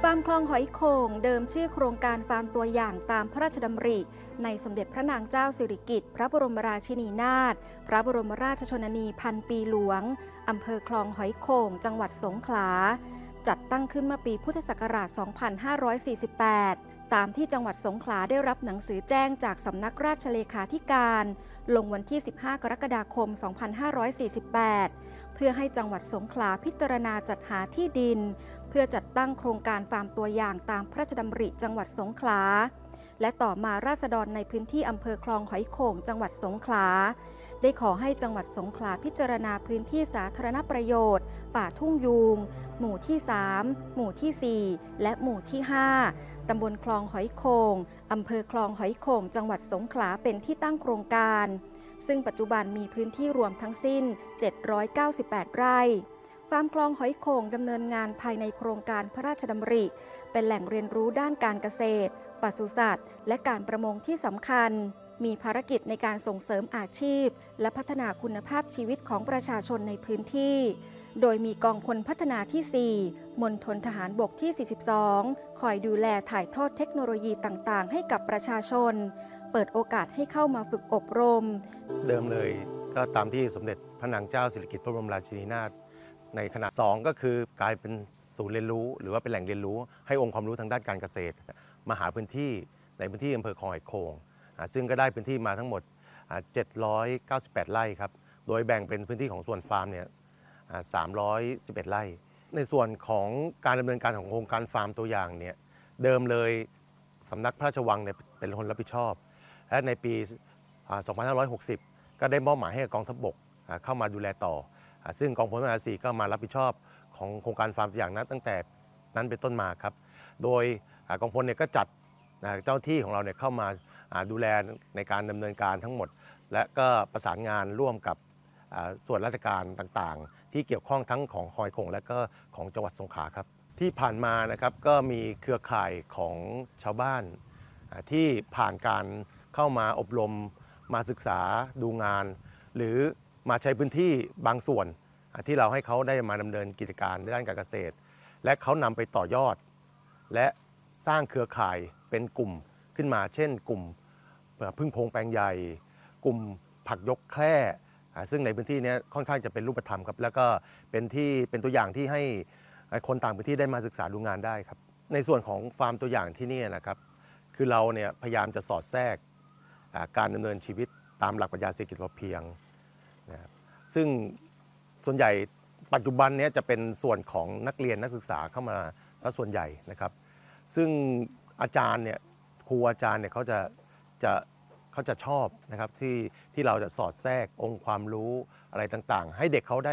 ฟาร์มคลองหอยโข่งเดิมชื่อโครงการฟาร์มตัวอย่างตามพระราชดำริในสมเด็จพระนางเจ้าสิริกิติ์พระบรมราชินีนาถพระบรมราชชนนีพันปีหลวงอำเภอคลองหอยโข่งจังหวัดสงขลาจัดตั้งขึ้นเมื่อปีพุทธศักราช 2548 ตามที่จังหวัดสงขลาได้รับหนังสือแจ้งจากสำนักราชเลขาธิการลงวันที่ 15 กรกฎาคม 2548 เพื่อให้จังหวัดสงขลาพิจารณาจัดหาที่ดินเพื่อจัดตั้งโครงการฟาร์มตัวอย่างตามพระราชดำริจังหวัดสงขลาและต่อมาราษฎรในพื้นที่อำเภอคลองหอยโข่งจังหวัดสงขลาได้ขอให้จังหวัดสงขลาพิจารณาพื้นที่สาธารณประโยชน์ป่าทุ่งยูงหมู่ที่ 3 หมู่ที่ 4 และหมู่ที่ 5 ตำบลคลองหอยโข่งอำเภอคลองหอยโข่งจังหวัดสงขลาเป็นที่ตั้งโครงการซึ่งปัจจุบันมีพื้นที่รวมทั้งสิ้น 798 ไร่ฟาร์มคลองหอยโข่งดำเนินงานภายในโครงการพระราชดำริเป็นแหล่งเรียนรู้ด้านการเกษตรปศุสัตว์และการประมงที่สำคัญมีภารกิจในการส่งเสริมอาชีพและพัฒนาคุณภาพชีวิตของประชาชนในพื้นที่โดยมีกองพลพัฒนาที่ 4 มณฑลทหารบกที่ 42 คอยดูแลถ่ายทอดเทคโนโลยีต่างๆให้กับประชาชนเปิดโอกาสให้เข้ามาฝึกอบรมเดิมเลยก็ตามที่สมเด็จพระนางเจ้าสิริกิติ์พระบรมราชินีนาถในขณะ2ก็คือกลายเป็นศูนย์เรียนรู้หรือว่าเป็นแหล่งเรียนรู้ให้องค์ความรู้ทางด้านการเกษตรมาหาพื้นที่ในพื้นที่อำเภอคลองหอยโข่งซึ่งก็ได้พื้นที่มาทั้งหมด798 ไร่ครับโดยแบ่งเป็นพื้นที่ของส่วนฟาร์มเนี่ย311 ไร่ในส่วนของการดำเนินการของโครงการฟาร์มตัวอย่างเนี่ยเดิมเลยสำนักพระราชวังเนี่ยเป็นคนรับผิดชอบและในปี 2560 ก็ได้มอบหมายให้กองทัพบกเข้ามาดูแลต่อซึ่งกองพลทหาร4ก็มารับผิดชอบของโครงการฟาร์มตัวอย่างนั้นตั้งแต่นั้นเป็นต้นมาครับโดยกองพลเนี่ยก็จัดเจ้าที่ของเราเนี่ยเข้ามาดูแลในการดำเนินการทั้งหมดและก็ประสานงานร่วมกับส่วนราชการต่างๆที่เกี่ยวข้องทั้งของคอยโข่งและก็ของจังหวัดสงขลาครับที่ผ่านมานะครับก็มีเครือข่ายของชาวบ้านที่ผ่านการเข้ามาอบรมมาศึกษาดูงานหรือมาใช้พื้นที่บางส่วนที่เราให้เขาได้มาดำเนินกิจการในด้านการเกษตรและเขานำไปต่อยอดและสร้างเครือข่ายเป็นกลุ่มขึ้นมาเช่นกลุ่มพึ่งพงแปลงใหญ่กลุ่มผักยกแคร่ซึ่งในพื้นที่นี้ค่อนข้างจะเป็นรูปธรรมครับแล้วก็เป็นตัวอย่างที่ให้คนต่างพื้นที่ได้มาศึกษาดูงานได้ครับในส่วนของฟาร์มตัวอย่างที่นี่นะครับคือเราเนี่ยพยายามจะสอดแทรกการดำเนินชีวิตตามหลักปรัชญาเศรษฐกิจพอเพียงนะครับซึ่งส่วนใหญ่ปัจจุบันนี้จะเป็นส่วนของนักเรียนนักศึกษาเข้ามาซะส่วนใหญ่นะครับซึ่งอาจารย์เนี่ยครูอาจารย์เนี่ยเขาจะชอบนะครับที่เราจะสอดแทรกองค์ความรู้อะไรต่างๆให้เด็กเขาได้